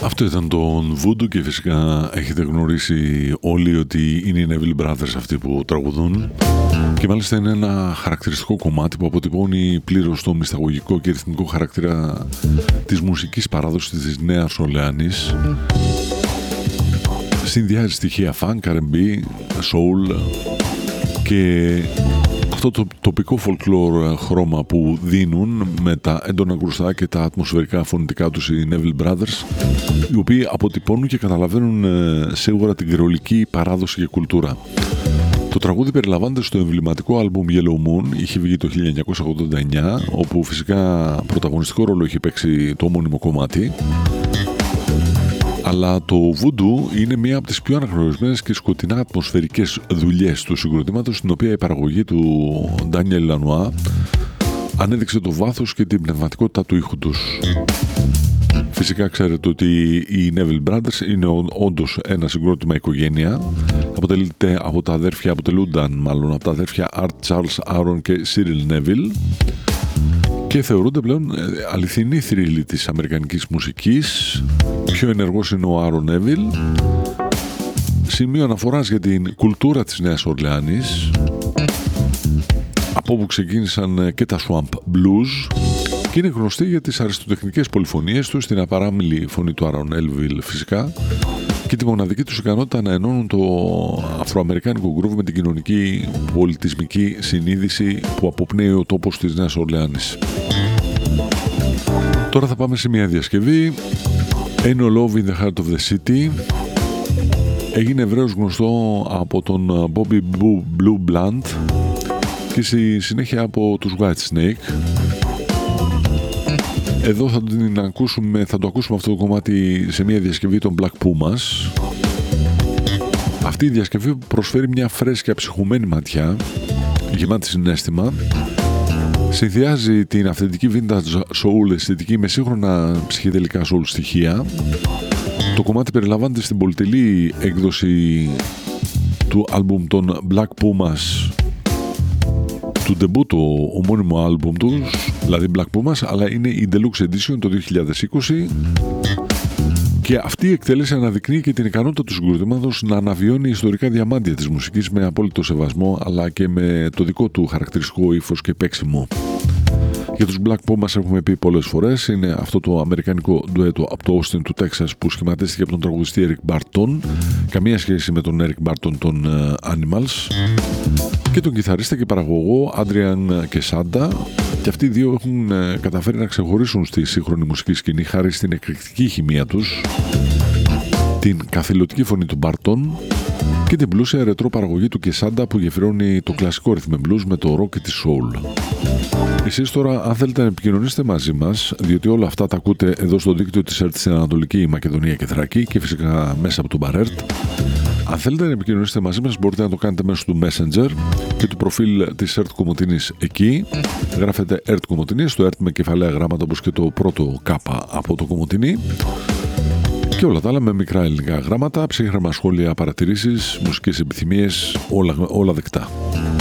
Αυτό ήταν τον Voodoo και φυσικά έχετε γνωρίσει όλοι ότι είναι οι Neville Brothers αυτοί που τραγουδούν και μάλιστα είναι ένα χαρακτηριστικό κομμάτι που αποτυπώνει πλήρως το μυσταγωγικό και ρυθμικό χαρακτήρα της μουσικής παράδοσης της Νέας Ορλεάνης. Συνδυάζει στοιχεία funk, R&B, soul και αυτό το τοπικό folklore χρώμα που δίνουν με τα έντονα γκρουστά και τα ατμοσφαιρικά φωνητικά τους οι Neville Brothers, οι οποίοι αποτυπώνουν και καταλαβαίνουν σίγουρα την κρεολική παράδοση και κουλτούρα. Το τραγούδι περιλαμβάνεται στο εμβληματικό άλμπουμ Yellow Moon, είχε βγει το 1989, όπου φυσικά πρωταγωνιστικό ρόλο έχει παίξει το ομώνυμο κομμάτι. Αλλά το Voodoo είναι μία από τις πιο αναγνωρισμένες και σκοτεινά ατμοσφαιρικές δουλειές του συγκροτήματος, στην οποία η παραγωγή του Daniel Lanois ανέδειξε το βάθος και την πνευματικότητα του ήχου τους. Φυσικά ξέρετε ότι οι Neville Brothers είναι όντως ένα συγκρότημα οικογένεια. Αποτελούνταν από τα αδέρφια Art Charles Aaron και Cyril Neville και θεωρούνται πλέον αληθινοί θρύλοι της αμερικανικής μουσικής. Πιο ενεργός είναι ο Άρον Νέβιλ, σημείο αναφοράς για την κουλτούρα της Νέας Ορλεάνης, από όπου ξεκίνησαν και τα Swamp Blues, και είναι γνωστή για τις αριστοτεχνικές πολυφωνίες τους, την απαράμιλη φωνή του Άρον Νέβιλ φυσικά και τη μοναδική τους ικανότητα να ενώνουν το αφροαμερικάνικο γκρούβ με την κοινωνική πολιτισμική συνείδηση που αποπνέει ο τόπος της Νέας Ορλεάνης. Τώρα θα πάμε σε μια διασκευή. Ain't No Love in the Heart of the City. Έγινε ευρέως γνωστό από τον Bobby Blue Blunt και στη συνέχεια από τους Whitesnake. Εδώ θα το ακούσουμε αυτό το κομμάτι σε μια διασκευή των Black Pumas. Αυτή η διασκευή προσφέρει μια φρέσκια ψυχωμένη ματιά, γεμάτη συναίσθημα. Συνδυάζει την αυθεντική vintage soul αισθητική με σύγχρονα ψυχεδελικά soul στοιχεία. Το κομμάτι περιλαμβάνεται στην πολυτελή έκδοση του άλμπουμ των Black Pumas, του debut το ομώνυμο άλμπουμ τους, δηλαδή Black Pumas, αλλά είναι η Deluxe Edition το 2020 και αυτή η εκτέλεση αναδεικνύει και την ικανότητα του συγκροτήματος να αναβιώνει ιστορικά διαμάντια της μουσικής με απόλυτο σεβασμό, αλλά και με το δικό του χαρακτηριστικό ύφος και παίξιμο. Για τους Black Pumas έχουμε πει πολλές φορές, είναι αυτό το αμερικανικό ντουέτο από το Austin του Τέξας που σχηματίστηκε από τον τραγουδιστή Eric Barton, καμία σχέση με τον Eric Barton των Animals, και τον κιθαρίστα και παραγωγό Adrian Quesada, και αυτοί οι δύο έχουν καταφέρει να ξεχωρίσουν στη σύγχρονη μουσική σκηνή χάρη στην εκρηκτική χημεία τους, την καθηλωτική φωνή του Barton και την πλούσια ρετρό παραγωγή του Quesada που γεφυρώνει το κλασικό rhythm and blues με το rock και τη soul. Εσείς τώρα, αν θέλετε να επικοινωνήσετε μαζί μας, διότι όλα αυτά τα ακούτε εδώ στο δίκτυο της ΕΡΤ στην Ανατολική Μακεδονία και Θράκη και φυσικά μέσα από τον Παρέρτ, αν θέλετε να επικοινωνήσετε μαζί μας μπορείτε να το κάνετε μέσω του Messenger και του προφίλ της ΕΡΤ Κομοτηνής. Εκεί γράφετε ΕΡΤ Κομοτηνή, στο ΕΡΤ με κεφαλαία γράμματα όπως και το πρώτο κάπα από το Κομοτηνή, και όλα τα άλλα με μικρά ελληνικά γράμματα, ψύχρεμα σχόλια, παρατηρήσεις, μουσικές επιθυμίες, όλα δεκτά.